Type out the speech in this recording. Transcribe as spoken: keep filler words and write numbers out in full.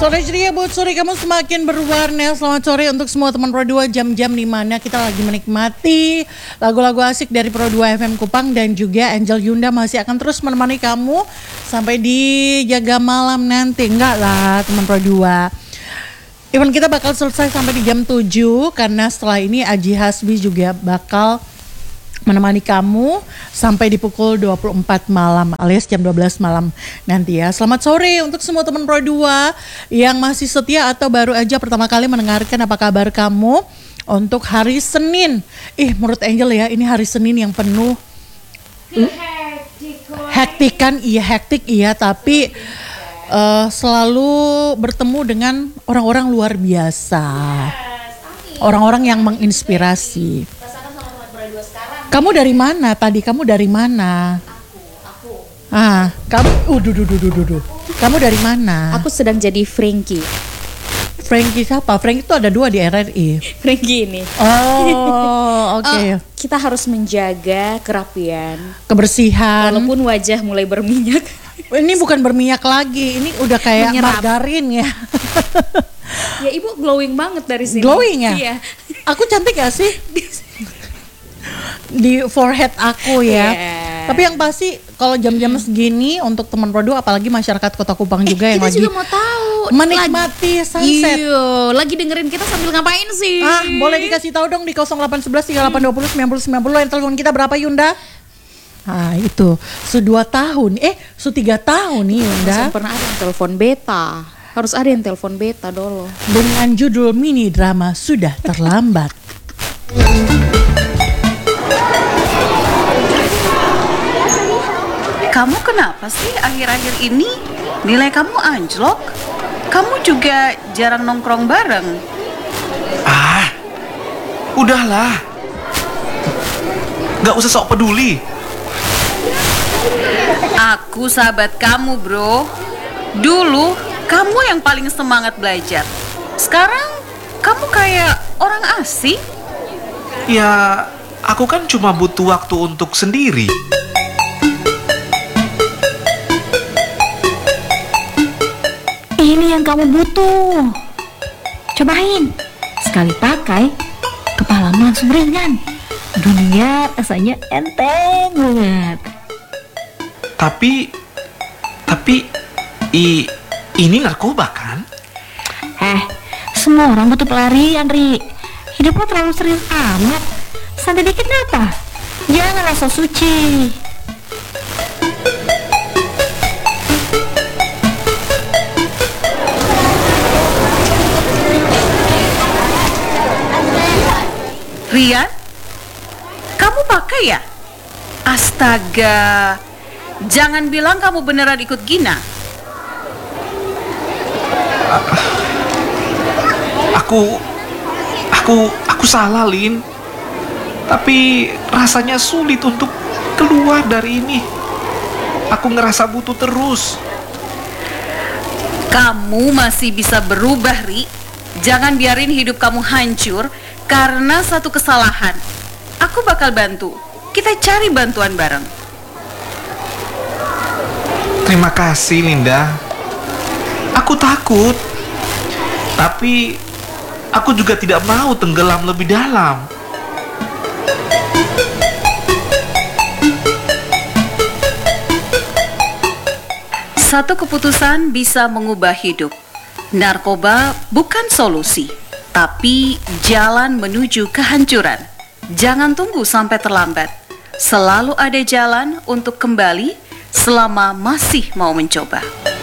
Sore ceria buat sore kamu semakin berwarna. Selamat sore untuk semua teman Pro dua, jam-jam di mana kita lagi menikmati lagu-lagu asik dari Pro dua F M Kupang, dan juga Angel Yunda masih akan terus menemani kamu sampai di jaga malam nanti. Enggak lah teman Pro dua. Event kita bakal selesai sampai di jam tujuh, karena setelah ini Aji Hasbi juga bakal menemani kamu sampai di pukul dua puluh empat malam alias jam dua belas malam nanti ya. Selamat sore untuk semua teman Pro dua yang masih setia atau baru aja pertama kali mendengarkan. Apa kabar kamu untuk hari Senin? Ih, menurut Angel ya, ini hari Senin yang penuh hektik kan? Iya, hektik iya, tapi uh, selalu bertemu dengan orang-orang luar biasa. Orang-orang yang menginspirasi. Kamu dari mana tadi? Kamu dari mana? Aku, aku. Ah, kamu, uh, duh, duh, duh, duh, duh. Kamu dari mana? Aku sedang jadi Frankie. Frankie siapa? Frankie itu ada dua di R R I. Frankie ini. Oh, oke. Okay. Oh, kita harus menjaga kerapian, kebersihan. Walaupun wajah mulai berminyak. Ini bukan berminyak lagi, ini udah kayak menyerap margarin ya. Ya ibu glowing banget dari sini. Glowing ya? Iya. Aku cantik gak sih? Di forehead aku ya. Yeah. Tapi yang pasti kalau jam-jam segini untuk teman Pro dua, apalagi masyarakat Kota Kupang juga eh, yang kita lagi juga mau tahu menikmati lagi, sunset. Iyo, lagi dengerin kita sambil ngapain sih? Ah, boleh dikasih tahu dong di nol delapan satu satu tiga delapan dua nol sembilan nol sembilan nol. Yang telepon kita berapa, Yunda? Ah, itu su dua tahun. Eh, su tiga tahun nih, Yunda. Harus pernah ada yang telepon beta. Harus ada yang telepon beta dulu. Dengan judul mini drama Sudah Terlambat. Kamu kenapa sih akhir-akhir ini nilai kamu anjlok? Kamu juga jarang nongkrong bareng. Ah, udahlah. Gak usah sok peduli. Aku sahabat kamu, bro. Dulu kamu yang paling semangat belajar. Sekarang kamu kayak orang asing. Ya, aku kan cuma butuh waktu untuk sendiri. Ini yang kamu butuh. Cobain. Sekali pakai, kepalamu langsung ringan. Dunia rasanya enteng banget. Tapi, tapi, i, ini narkoba kan? Eh, semua orang butuh pelarian, Ri. Hidupmu terlalu serius amat. Santai dikit apa? Jangan rasa suci. Rian, kamu pakai ya? Astaga, jangan bilang kamu beneran ikut Gina. Aku, aku, aku salah, Lin. Tapi rasanya sulit untuk keluar dari ini. Aku ngerasa butuh terus. Kamu masih bisa berubah, Ri. Jangan biarin hidup kamu hancur karena satu kesalahan. Aku bakal bantu. Kita cari bantuan bareng. Terima kasih, Linda. Aku takut. Tapi aku juga tidak mau tenggelam lebih dalam. Satu keputusan bisa mengubah hidup. Narkoba bukan solusi, tapi jalan menuju kehancuran. Jangan tunggu sampai terlambat. Selalu ada jalan untuk kembali selama masih mau mencoba.